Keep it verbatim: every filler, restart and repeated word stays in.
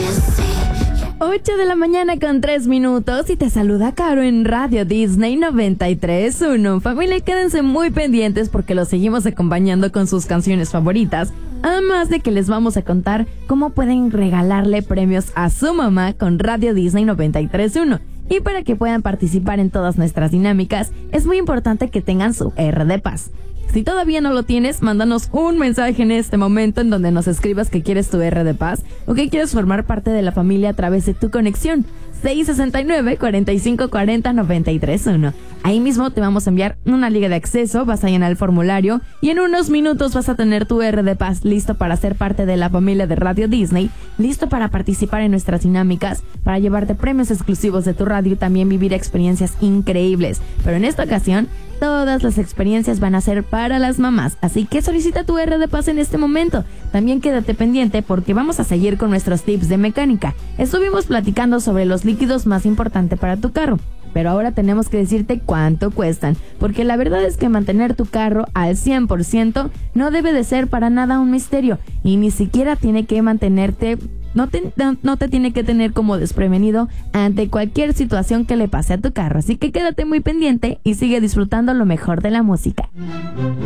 ocho de la mañana con tres minutos y te saluda Caro en Radio Disney noventa y tres punto uno. Familia, quédense muy pendientes porque los seguimos acompañando con sus canciones favoritas. Además de que les vamos a contar cómo pueden regalarle premios a su mamá con Radio Disney noventa y tres punto uno. Y para que puedan participar en todas nuestras dinámicas, es muy importante que tengan su R de Paz. Si todavía no lo tienes, mándanos un mensaje en este momento en donde nos escribas que quieres tu R de Paz o que quieres formar parte de la familia a través de tu conexión. seis sesenta y nueve, cuarenta y cinco cuarenta, noventa y tres punto uno. Ahí mismo te vamos a enviar una liga de acceso, vas a llenar el formulario y en unos minutos vas a tener tu R de Paz listo para ser parte de la familia de Radio Disney, listo para participar en nuestras dinámicas, para llevarte premios exclusivos de tu radio y también vivir experiencias increíbles. Pero en esta ocasión, todas las experiencias van a ser para las mamás, así que solicita tu R de Paz en este momento. También quédate pendiente porque vamos a seguir con nuestros tips de mecánica. Estuvimos platicando sobre los líquidos más importantes para tu carro, pero ahora tenemos que decirte cuánto cuestan, porque la verdad es que mantener tu carro al cien por ciento no debe de ser para nada un misterio y ni siquiera tiene que mantenerte... No te, no te tiene que tener como desprevenido ante cualquier situación que le pase a tu carro. Así que quédate muy pendiente y sigue disfrutando lo mejor de la música.